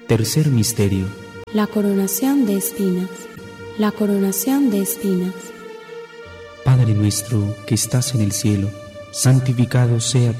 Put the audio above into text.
Tercer misterio: la coronación de espinas. La coronación de espinas. Padre nuestro que estás en el cielo, santificado sea